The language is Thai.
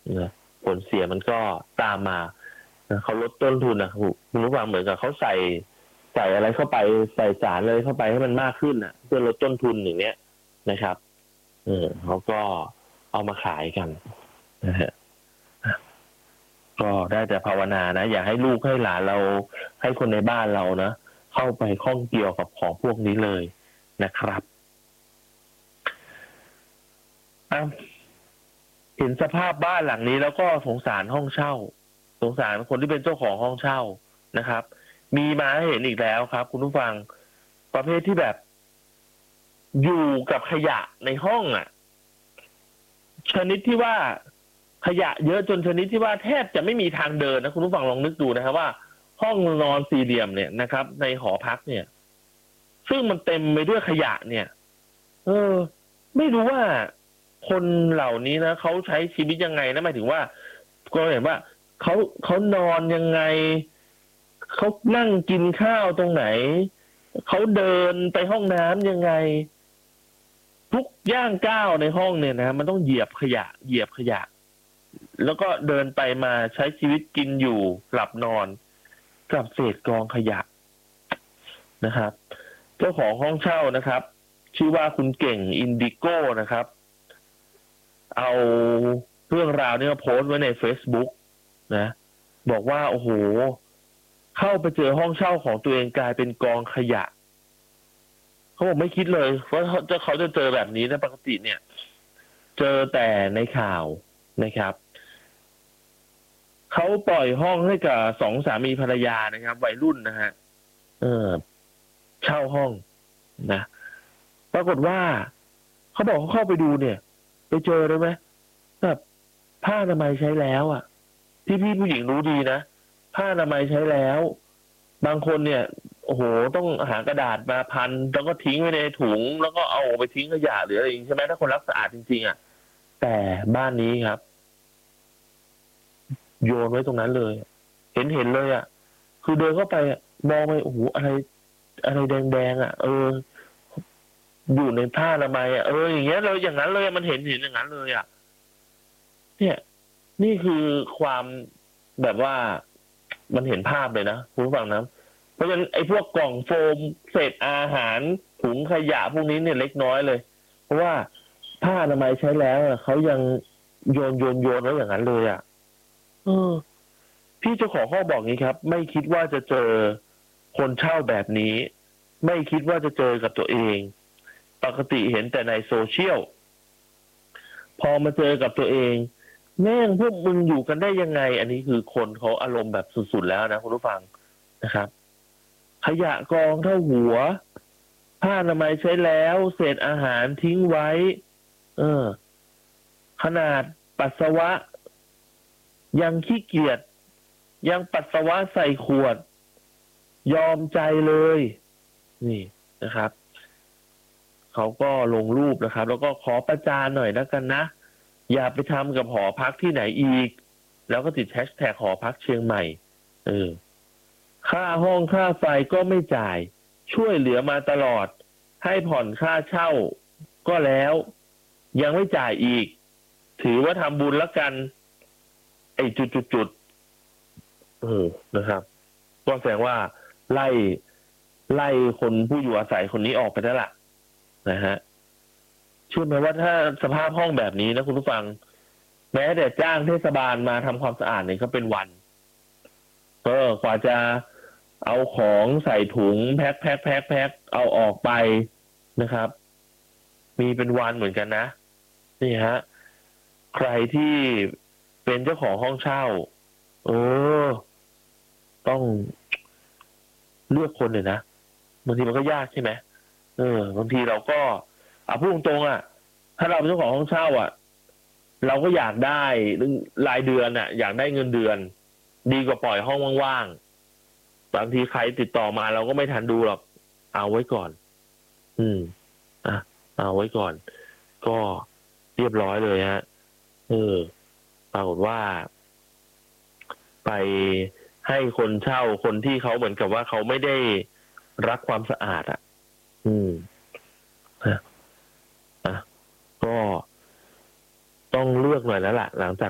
นะผลเสียมันก็ตามมาเขาลดต้นทุนนะคุณรู้ว่าเหมือนกับเขาใส่อะไรเข้าไปใส่สารเลยเข้าไปให้มันมากขึ้นเพื่อลดต้นทุนอย่างเนี้ยนะครับเขาก็เอามาขายกันนะฮะก็ได้แต่ภาวนานะอย่าให้ลูกให้หลานเราให้คนในบ้านเรานะเข้าไปข้องเกี่ยวกับของพวกนี้เลยนะครับเห็นสภาพบ้านหลังนี้แล้วก็สงสารห้องเช่าสงสารคนที่เป็นเจ้าของห้องเช่านะครับ มีมาให้เห็นอีกแล้วครับคุณผู้ฟังประเภทที่แบบอยู่กับขยะในห้องชนิดที่ว่าขยะเยอะจนชนิดที่ว่าแทบจะไม่มีทางเดินนะคุณผู้ฟังลองนึกดูนะครับว่าห้องนอนสี่เหลี่ยมเนี่ยนะครับในหอพักเนี่ยซึ่งมันเต็มไปด้วยขยะเนี่ยไม่รู้ว่าคนเหล่านี้นะเขาใช้ชีวิตยังไงนะหมายถึงว่าก็เห็นว่าเขานอนยังไงเขานั่งกินข้าวตรงไหนเขาเดินไปห้องน้ำยังไงทุกย่างก้าวในห้องเนี่ยนะมันต้องเหยียบขยะแล้วก็เดินไปมาใช้ชีวิตกินอยู่หลับนอนกับเศษกองขยะนะครับเจ้าของห้องเช่านะครับ ชื่อว่าคุณเก่งอินดิโก้นะครับเอาเรื่องราวนี้มาโพสต์ไว้ใน Facebook นะบอกว่าโอ้โหเข้าไปเจอห้องเช่าของตัวเองกลายเป็นกองขยะเขาบอกไม่คิดเลยว่าเขาจะเจอแบบนี้นะปกติเนี่ยเจอแต่ในข่าวนะครับเขาปล่อยห้องให้กับสองสามีภรรยานะครับวัยรุ่นนะฮะเช่าห้องนะปรากฏว่าเขาบอกเขาเข้าไปดูเนี่ยไปเจอเลยไหมแบบผ้าอนามัยใช้แล้วที่พี่ผู้หญิงรู้ดีนะผ้าอนามัยใช้แล้วบางคนเนี่ยโอ้โหต้องหากระดาษมาพันแล้วก็ทิ้งไว้ในถุงแล้วก็เอาไปทิ้งขยะหรืออะไรอย่างนี้ใช่ไหมถ้าคนรักสะอาดจริงๆแต่บ้านนี้ครับโยนไว้ตรงนั้นเลยเห็นเลยคือเดินเข้าไปมองไปโอ้โหอะไรแดงอยู่ในผ้าอนามัยอย่างเงี้ยเลยอย่างนั้นเลยมันเห็นอย่างนั้นเลยเนี่ยนี่คือความแบบว่ามันเห็นภาพเลยนะคุณผู้ฟังนะเพราะฉะนั้นไอ้พวกกล่องโฟมเศษอาหารถุงขยะพวกนี้เนี่ยเล็กน้อยเลยเพราะว่าผ้าอนามัยใช้แล้วเขายังโยนไว้อย่างนั้นเลยพี่เจ้าของห้องบอกงี้ครับไม่คิดว่าจะเจอคนเช่าแบบนี้ไม่คิดว่าจะเจอกับตัวเองปกติเห็นแต่ในโซเชียลพอมาเจอกับตัวเองแม่งพวกมึงอยู่กันได้ยังไงอันนี้คือคนเขาอารมณ์แบบสุดๆแล้วนะคุณผู้ฟังนะครับขยะกองเท่าหัวผ้าอนามัยใช้แล้วเศษอาหารทิ้งไว้ขนาดปัสสาวะยังขี้เกียจยังปัสสาวะใส่ขวดยอมใจเลยนี่นะครับเขาก็ลงรูปนะครับแล้วก็ขอประจานหน่อยแล้วกันนะอย่าไปทำกับหอพักที่ไหนอีกแล้วก็ติดแฮชแท็กหอพักเชียงใหม่ค่าห้องค่าไฟก็ไม่จ่ายช่วยเหลือมาตลอดให้ผ่อนค่าเช่าก็แล้วยังไม่จ่ายอีกถือว่าทำบุญแล้วกันไอ้จุดนะครับก็แสดงว่าไล่คนผู้อยู่อาศัยคนนี้ออกไปแล้วล่ะนะฮะเชื่อไหมว่าถ้าสภาพห้องแบบนี้นะคุณผู้ฟังแม้แต่จ้างเทศบาลมาทำความสะอาดเนี่ยก็เป็นวันกว่าจะเอาของใส่ถุงแพ็คเอาออกไปนะครับมีเป็นวันเหมือนกันนะนี่ฮะใครที่เป็นเจ้าของห้องเช่าต้องเลือกคนเลยนะบางทีมันก็ยากใช่ไหมบางทีเราก็พูดตรงถ้าเราเป็นเจ้าของห้องเช่าเราก็อยากได้รายเดือนอยากได้เงินเดือนดีกว่าปล่อยห้องว่างๆบางทีใครติดต่อมาเราก็ไม่ทันดูหรอกเอาไว้ก่อนเอาไว้ก่อนก็เรียบร้อยเลยฮะปรากฏว่าไปให้คนเช่าคนที่เขาเหมือนกับว่าเขาไม่ได้รักความสะอาดก็ต้องเลือกหน่อยแล้วล่ะหลังจาก